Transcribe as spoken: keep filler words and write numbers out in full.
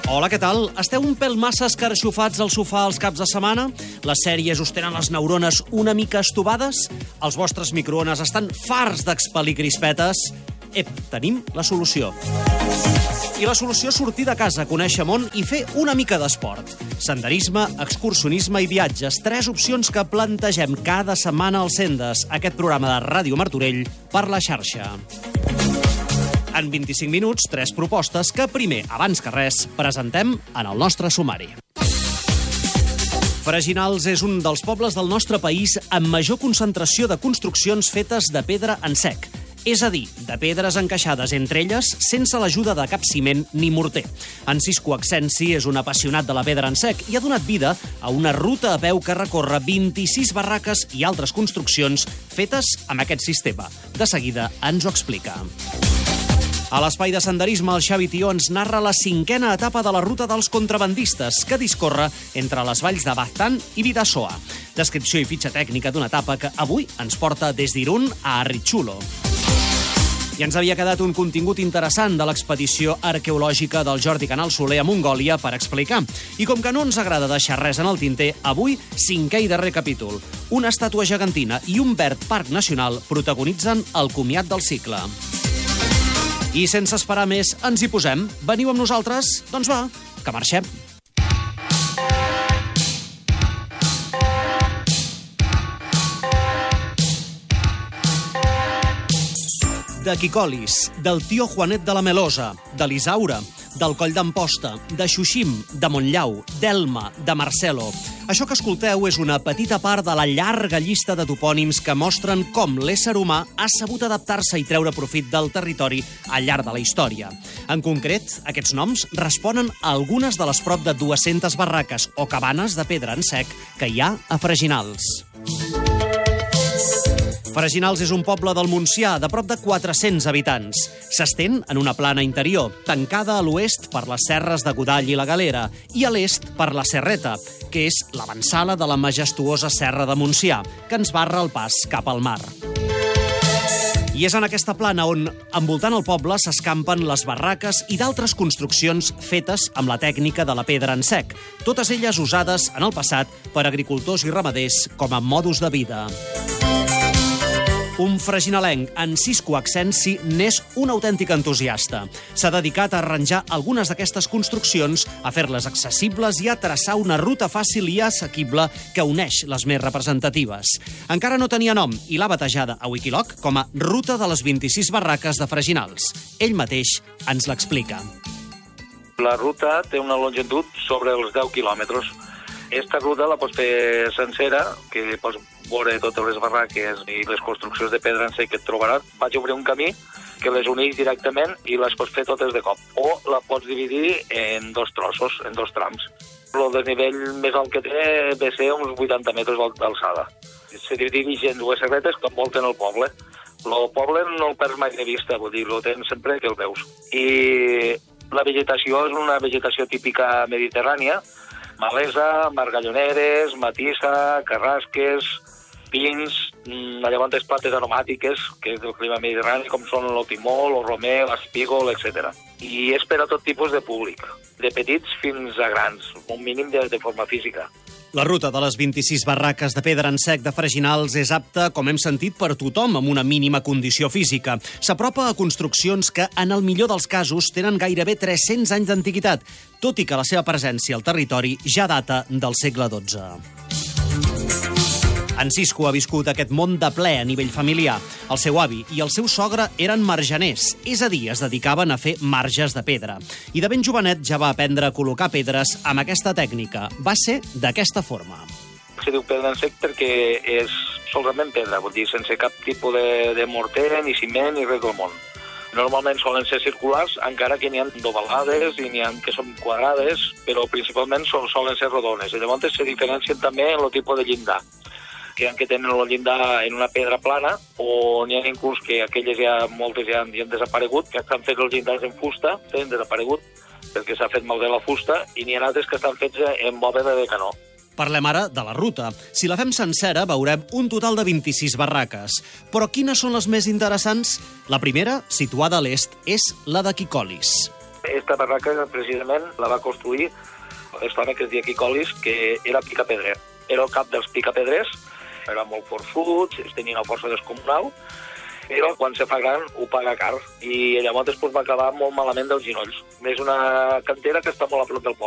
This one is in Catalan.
Hola, què tal? Esteu un pèl massa escarxofats al sofà els caps de setmana? Les sèries us tenen les neurones una mica estovades? Els vostres microones estan farts d'expelir crispetes? Ep, tenim la solució. I la solució és sortir de casa, conèixer món i fer una mica d'esport. Senderisme, excursionisme i viatges, tres opcions que plantegem cada setmana al Sendes, aquest programa de Ràdio Martorell per la xarxa. En vint-i-cinc minuts, tres propostes que primer, abans que res, presentem en el nostre sumari. Freginals és un dels pobles del nostre país amb major concentració de construccions fetes de pedra en sec. És a dir, de pedres encaixades entre elles sense l'ajuda de cap ciment ni morter. En Cisco Accensi és un apassionat de la pedra en sec i ha donat vida a una ruta a peu que recorre vint-i-sis barraques i altres construccions fetes amb aquest sistema. De seguida ens ho explica. A l'espai de senderisme, el Xavi Tió ens narra la cinquena etapa de la ruta dels contrabandistes, que discorre entre les valls de Baztán i Bidasoa. Descripció i fitxa tècnica d'una etapa que avui ens porta des d'Irún a Arrixulo. I ens havia quedat un contingut interessant de l'expedició arqueològica del Jordi Canal Soler a Mongòlia per explicar. I com que no ens agrada deixar res en el tinter, avui, cinquè i darrer capítol. Una estàtua gegantina i un verd parc nacional protagonitzen el comiat del cicle. I sense esperar més, ens hi posem. Veniu amb nosaltres? Doncs va, que marxem. De Quicolis, del tio Juanet de la Melosa, de l'Isaura, del Coll d'Amposta, de Xuxim, de Montllau, d'Elma, de Marcelo. Això que escolteu és una petita part de la llarga llista de topònims que mostren com l'ésser humà ha sabut adaptar-se i treure profit del territori al llarg de la història. En concret, aquests noms responen a algunes de les prop de dues-centes barraques o cabanes de pedra en sec que hi ha a Freginals. Freginals és un poble del Montsià de prop de quatre-cents habitants. S'estén en una plana interior, tancada a l'oest per les serres de Godall i la Galera i a l'est per la Serreta, que és l'avantsala de la majestuosa Serra de Montsià, que ens barra el pas cap al mar. I és en aquesta plana on, envoltant el poble, s'escampen les barraques i d'altres construccions fetes amb la tècnica de la pedra en sec, totes elles usades en el passat per agricultors i ramaders com a modus de vida. Un fraginalenc, en Cisco Accensi, n'és un autèntic entusiasta. S'ha dedicat a arranjar algunes d'aquestes construccions, a fer-les accessibles i a traçar una ruta fàcil i assequible que uneix les més representatives. Encara no tenia nom i l'ha batejada a Wikiloc com a Ruta de les vint-i-sis barraques de Freginals. Ell mateix ens l'explica. La ruta té una longitud sobre els deu quilòmetres. Esta ruta la pots fer sencera, que pots veure totes les barraques i les construccions de pedra en sec que et trobaràs. Vaig obrir un camí que les uneix directament i les pots fer totes de cop. O la pots dividir en dos trossos, en dos trams. El desnivell més alt que té ve ser uns vuitanta metres d'alçada. Se divideix en dues serretes que envolten el poble. El poble no el perds mai de vista, vull dir, el tens sempre que el veus. I la vegetació és una vegetació típica mediterrània, malesa, margalloneres, matissa, carrasques, pins, llavors plantes aromàtiques, que és del clima mediterrani, com són el timó, el romer, l'espígol, etcètera. I és per a tot tipus de públic, de petits fins a grans, un mínim de, de forma física. La ruta de les vint-i-sis barraques de pedra en sec de Freginals és apta, com hem sentit, per tothom amb una mínima condició física. S'apropa a construccions que, en el millor dels casos, tenen gairebé tres-cents anys d'antiguitat, tot i que la seva presència al territori ja data del segle dotze. En Cisco ha viscut aquest món de ple a nivell familiar. El seu avi i el seu sogre eren marjaners, és a dir, es dedicaven a fer marges de pedra. I de ben jovenet ja va aprendre a col·locar pedres amb aquesta tècnica. Va ser d'aquesta forma. Se diu pedra en sec perquè és solament pedra, vull dir, sense cap tipus de, de morter, ni ciment, ni res del món. Normalment solen ser circulars, encara que n'hi ha d'ovalades i n'hi ha que són quadrades, però principalment solen ser rodones. I llavors se diferencien també en el tipus de llindar, que hi ha que tenen el llindar en una pedra plana, o n'hi ha inclús que aquelles ja, moltes ja han, ja han desaparegut, que estan fets els llindars en fusta, han desaparegut, perquè s'ha fet malbé la fusta, i n'hi ha altres que estan fets en bòveda de canó. Parlem ara de la ruta. Si la fem sencera, veurem un total de vint-i-sis barraques. Però quines són les més interessants? La primera, situada a l'est, és la de Quicolis. Aquesta barraca, precisament, la va construir aquest home que es deia Quicolis, que era picapedrer. Era el cap dels picapedrers, era molt forçut, tenia una força descomunal, però quan se fa gran ho paga car. I llavors després va acabar molt malament dels genolls. És una cantera que està molt a prop del poble.